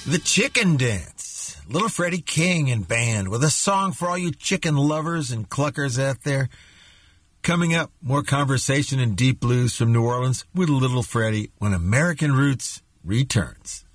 The Chicken Dance. Little Freddie King and band with a song for all you chicken lovers and cluckers out there. Coming up, more conversation and deep blues from New Orleans with Little Freddie when American Roots returns.